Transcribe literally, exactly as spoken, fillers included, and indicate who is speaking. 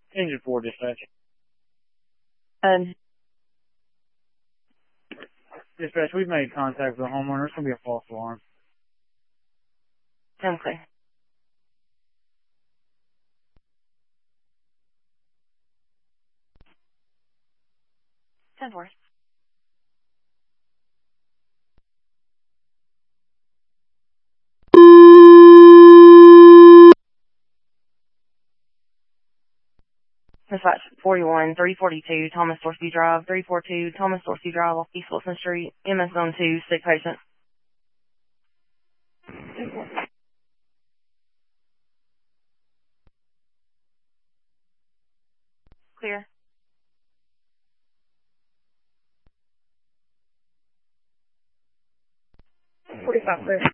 Speaker 1: Engine four dispatch.
Speaker 2: Um,
Speaker 1: Dispatch, we've made contact with the homeowner. It's going to be a false alarm.
Speaker 2: okay. ten four. Dispatch forty-one, three forty-two, Thomas Dorsey Drive, three forty-two, Thomas Dorsey Drive off East Wilson Street, M S Zone two, sick patient. Clear. forty-five, clear.